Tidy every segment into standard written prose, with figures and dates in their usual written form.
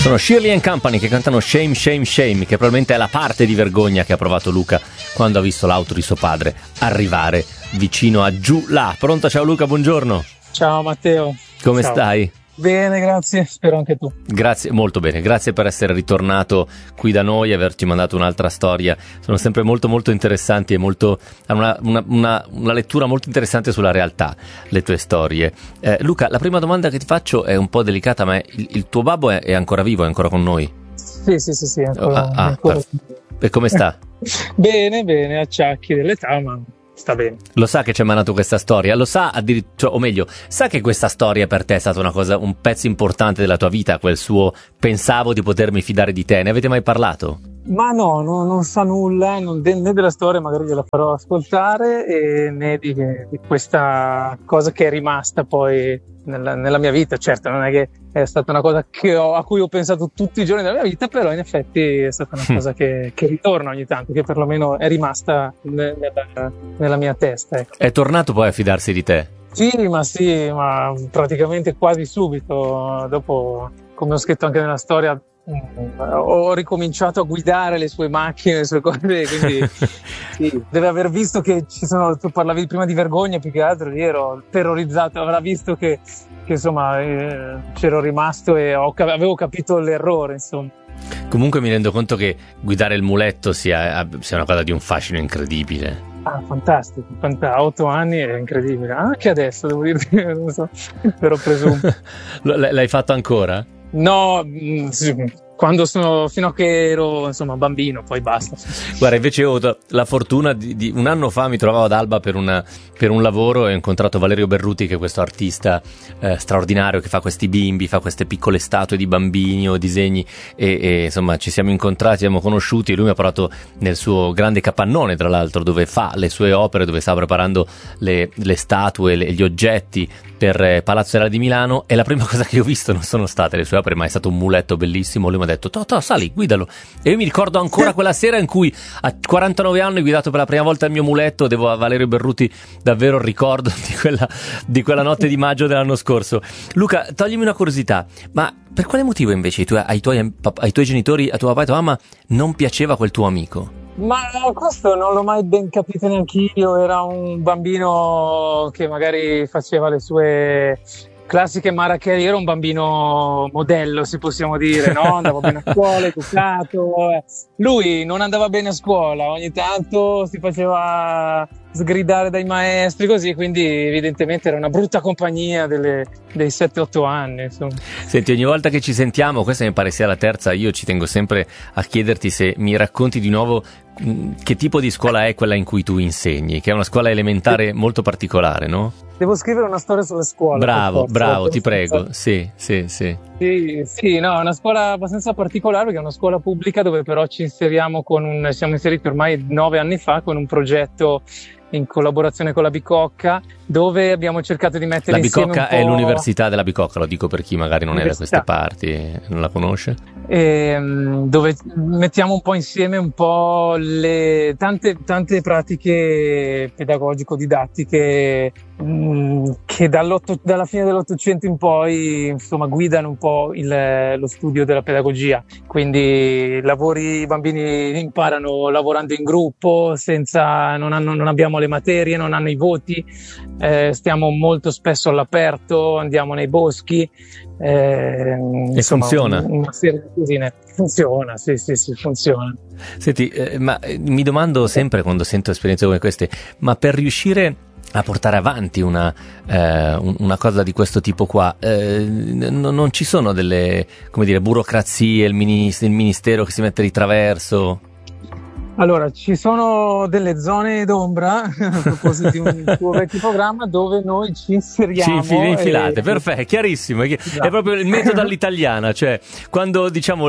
Sono Shirley and Company che cantano Shame, Shame, Shame, che probabilmente è la parte di vergogna che ha provato Luca quando ha visto l'auto di suo padre arrivare vicino a giù là. Pronto? Ciao Luca, buongiorno. Ciao Matteo. Come Ciao. stai? Bene, grazie, spero anche tu. Grazie, molto bene, grazie per essere ritornato qui da noi e averci mandato un'altra storia. Sono sempre molto molto interessanti e molto una lettura molto interessante sulla realtà, le tue storie. Luca, la prima domanda che ti faccio è un po' delicata, ma il tuo babbo è ancora vivo, è ancora con noi? Sì, ancora. E come sta? Bene, acciacchi dell'età, ma sta bene. Lo sa che ci ha mandato questa storia? Lo sa addirittura, o meglio, sa che questa storia per te è stata una cosa, un pezzo importante della tua vita, quel suo pensavo di potermi fidare di te? Ne avete mai parlato? Ma no, non sa nulla, né della storia, magari gliela farò ascoltare, e né di questa cosa che è rimasta poi nella mia vita. Certo, non è che è stata una cosa a cui ho pensato tutti i giorni della mia vita, però in effetti è stata una cosa che ritorna ogni tanto, che perlomeno è rimasta nella mia testa. Ecco. È tornato poi a fidarsi di te? Sì, ma praticamente quasi subito. Dopo, come ho scritto anche nella storia, ho ricominciato a guidare le sue macchine, le sue cose, quindi sì, deve aver visto che tu parlavi prima di vergogna, più che altro io ero terrorizzato, avrà visto che insomma c'ero rimasto e avevo capito l'errore, insomma. Comunque mi rendo conto che guidare il muletto sia una cosa di un fascino incredibile. Ah, fantastico, 8 anni è incredibile, anche adesso devo dirti, non so, però presumo. L'hai fatto ancora? No, sì, fino a che ero insomma bambino, poi basta. Guarda, invece ho avuto la fortuna di un anno fa mi trovavo ad Alba per un lavoro e ho incontrato Valerio Berruti, che è questo artista straordinario che fa questi bimbi, fa queste piccole statue di bambini o disegni e insomma ci siamo incontrati, siamo conosciuti e lui mi ha parlato nel suo grande capannone, tra l'altro, dove fa le sue opere, dove sta preparando le statue, gli oggetti per Palazzo della di Milano, e la prima cosa che ho visto non sono state le sue opere, ma è stato un muletto bellissimo. Lui mi ha detto Totò, sali, guidalo, e io mi ricordo ancora quella sera in cui a 49 anni ho guidato per la prima volta il mio muletto. Devo a Valerio Berruti davvero il ricordo di quella notte di maggio dell'anno scorso. Luca, toglimi una curiosità, ma per quale motivo invece ai tuoi genitori, a tuo papà e tua mamma, non piaceva quel tuo amico? Ma questo non l'ho mai ben capito neanch'io. Era un bambino che magari faceva le sue classiche marachelle. Ero un bambino modello, se possiamo dire, no? Andavo bene a scuola, educato. Lui non andava bene a scuola, ogni tanto si faceva sgridare dai maestri, così, quindi evidentemente era una brutta compagnia dei 7-8 anni, insomma. Senti, ogni volta che ci sentiamo, questa mi pare sia la terza, io ci tengo sempre a chiederti se mi racconti di nuovo che tipo di scuola è quella in cui tu insegni, che è una scuola elementare molto particolare, no? Devo scrivere una storia sulla scuola. Bravo, ti prego. Sì. Sì, no, è una scuola abbastanza particolare, perché è una scuola pubblica dove però siamo inseriti ormai 9 anni fa con un progetto in collaborazione con la Bicocca, dove abbiamo cercato di mettere insieme La Bicocca è l'università della Bicocca, lo dico per chi magari non è da queste parti e non la conosce. Dove mettiamo un po' insieme le tante pratiche pedagogico-didattiche che dalla fine dell'Ottocento in poi, insomma, guidano un po' lo studio della pedagogia. Quindi i bambini imparano lavorando in gruppo, non abbiamo le materie, non hanno i voti, stiamo molto spesso all'aperto, andiamo nei boschi, insomma, funziona? Una serie di cosine. Funziona, sì, funziona. Senti, ma mi domando sempre quando sento esperienze come queste, ma per riuscire a portare avanti una cosa di questo tipo qua, non ci sono delle, come dire, burocrazie, il ministero che si mette di traverso? Allora, ci sono delle zone d'ombra, a proposito di un tuo vecchio programma, dove noi ci inseriamo. Infilate, perfetto, chiarissimo. È proprio il metodo all'italiana, cioè quando diciamo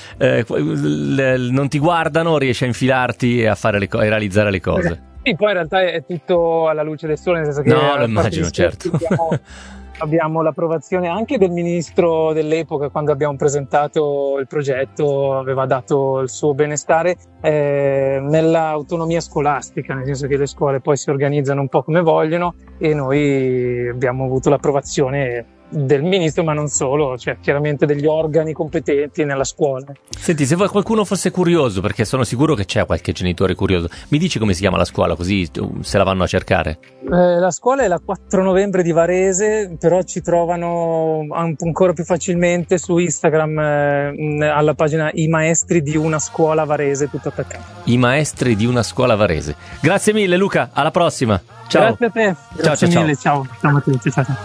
non ti guardano, riesci a infilarti e a fare a realizzare le cose. Sì, poi in realtà è tutto alla luce del sole, nel senso che no, lo immagino, certo. Abbiamo l'approvazione anche del ministro dell'epoca. Quando abbiamo presentato il progetto aveva dato il suo benestare nell'autonomia scolastica, nel senso che le scuole poi si organizzano un po' come vogliono, e noi abbiamo avuto l'approvazione del ministro, ma non solo, cioè chiaramente degli organi competenti nella scuola. Senti, se qualcuno fosse curioso, perché sono sicuro che c'è qualche genitore curioso, mi dici come si chiama la scuola, così se la vanno a cercare? La scuola è la 4 novembre di Varese, però ci trovano ancora più facilmente su Instagram alla pagina I Maestri di una scuola Varese, tutto attaccato. I Maestri di una scuola Varese. Grazie mille Luca, alla prossima. Ciao. Grazie a te. Grazie mille, ciao. Ciao Matteo, ciao.